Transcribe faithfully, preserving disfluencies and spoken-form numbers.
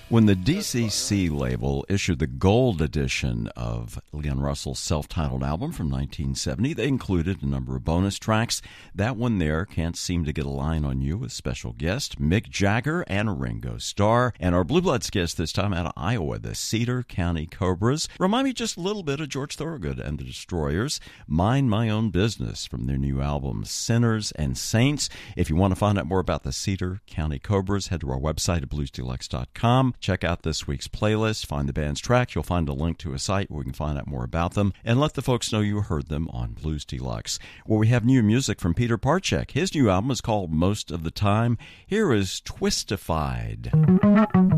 When the D C C label issued the gold edition of Leon Russell's self-titled album from nineteen seventy, they included a number of bonus tracks. That one there, Can't Seem to Get a Line on You, with special guest Mick Jagger and Ringo Starr. And our Blue Bloods guest this time out of Iowa, the Cedar County Cobras. Remind me just a little bit of George Thorogood and the Destroyers. Mind My Own Business from their new album, Sinners and Saints. If you want to find out more about the Cedar County Cobras, head to our website at blues deluxe dot com. Check out this week's playlist, find the band's track. You'll find a link to a site where you can find out more about them, and let the folks know you heard them on Blues Deluxe, where we have new music from Peter Parchek. His new album is called Most of the Time. Here is Twistified.